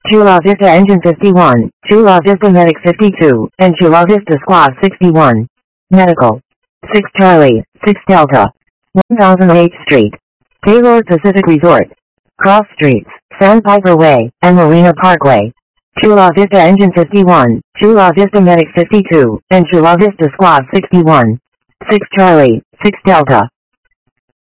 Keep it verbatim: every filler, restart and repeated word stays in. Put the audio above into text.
Chula Vista Engine fifty-one, Chula Vista Medic fifty-two, and Chula Vista Squad sixty-one. Medical. six Charlie, six Delta. one thousand eighth Street. Gaylord Pacific Resort. Cross Streets, Sandpiper Way, and Marina Parkway. Chula Vista Engine fifty-one, Chula Vista Medic fifty-two, and Chula Vista Squad sixty-one. six Charlie, six Delta.